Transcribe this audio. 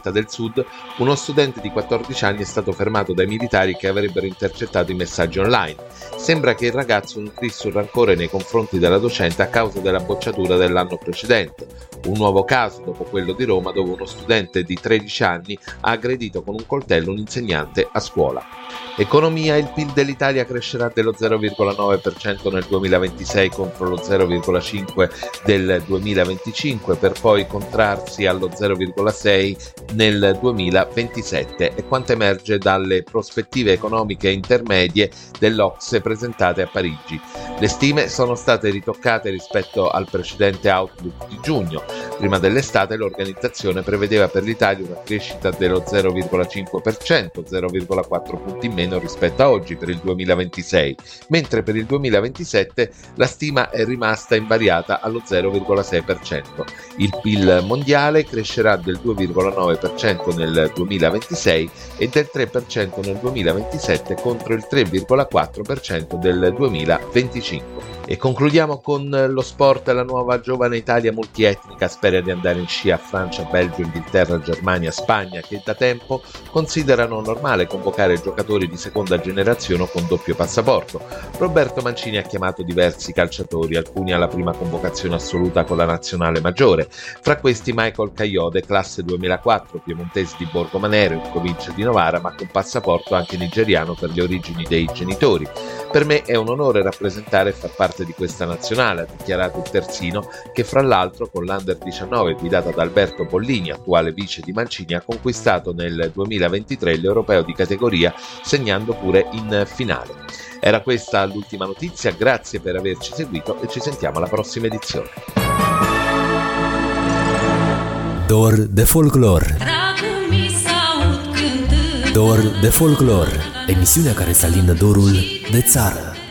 Trenta del Sud, uno studente di 14 anni è stato fermato dai militari che avrebbero intercettato i messaggi online. Sembra che il ragazzo nutrisse un rancore nei confronti della docente a causa della bocciatura dell'anno precedente. Un nuovo caso dopo quello di Roma, dove uno studente di 13 anni ha aggredito con un coltello un insegnante a scuola. Economia: il PIL dell'Italia crescerà dello 0,9% nel 2026 contro lo 0,5% del 2025, per poi contrarsi allo 0,6% nel 2027, è quanto emerge dalle prospettive economiche intermedie dell'Ocse presentate a Parigi. Le stime sono state ritoccate rispetto al precedente outlook di giugno. Prima dell'estate l'organizzazione prevedeva per l'Italia una crescita dello 0,5%, 0,4 punti in meno rispetto a oggi per il 2026, mentre per il 2027 la stima è rimasta invariata allo 0,6%. Il PIL mondiale crescerà del 2,9% nel 2026 e del 3% nel 2027 contro il 3,4% del 2025. E concludiamo con lo sport. La nuova giovane Italia multietnica spera di andare in sci a Francia, Belgio, Inghilterra, Germania, Spagna, che da tempo considerano normale convocare giocatori di seconda generazione con doppio passaporto. Roberto Mancini ha chiamato diversi calciatori, alcuni alla prima convocazione assoluta con la nazionale maggiore, fra questi Michael Kayode, classe 2004, piemontese di Borgomanero, in provincia di Novara, ma con passaporto anche nigeriano per le origini dei genitori. Per me è un onore rappresentare e far parte di questa nazionale, ha dichiarato il terzino, che fra l'altro con l'Under 19 guidata da Alberto Bollini, attuale vice di Mancini, ha conquistato nel 2023 l'Europeo di categoria, segnando pure in finale. Era questa l'ultima notizia, grazie per averci seguito e ci sentiamo alla prossima edizione. Dor de folclor. Dor de folclor, emisiunea care să alindă dorul de țară.